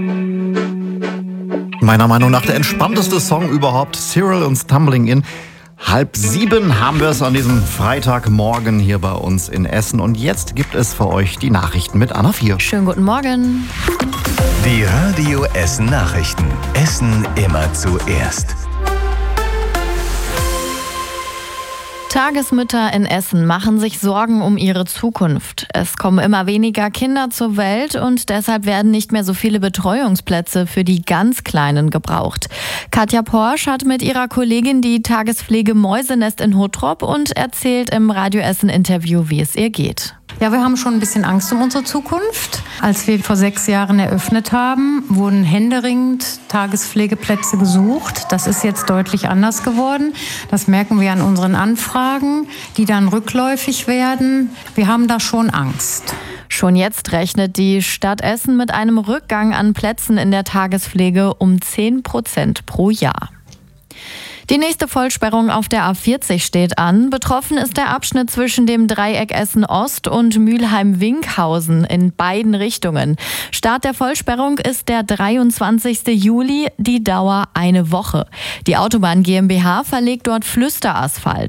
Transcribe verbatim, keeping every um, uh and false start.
Meiner Meinung nach der entspannteste Song überhaupt, Cyril und Stumbling In. Halb sieben haben wir es an diesem Freitagmorgen hier bei uns in Essen. Und jetzt gibt es für euch die Nachrichten mit Anna vier. Schönen guten Morgen. Die Radio Essen Nachrichten. Essen immer zuerst. Tagesmütter in Essen machen sich Sorgen um ihre Zukunft. Es kommen immer weniger Kinder zur Welt und deshalb werden nicht mehr so viele Betreuungsplätze für die ganz Kleinen gebraucht. Katja Porsch hat mit ihrer Kollegin die Tagespflege Mäusenest in Hottrop und erzählt im Radio Essen Interview, wie es ihr geht. Ja, wir haben schon ein bisschen Angst um unsere Zukunft. Als wir vor sechs Jahren eröffnet haben, wurden händeringend Tagespflegeplätze gesucht. Das ist jetzt deutlich anders geworden. Das merken wir an unseren Anfragen, die dann rückläufig werden. Wir haben da schon Angst. Schon jetzt rechnet die Stadt Essen mit einem Rückgang an Plätzen in der Tagespflege um zehn Prozent pro Jahr. Die nächste Vollsperrung auf der A vierzig steht an. Betroffen ist der Abschnitt zwischen dem Dreieck Essen Ost und Mülheim-Winkhausen in beiden Richtungen. Start der Vollsperrung ist der dreiundzwanzigsten Juli, die Dauer eine Woche. Die Autobahn GmbH verlegt dort Flüsterasphalt.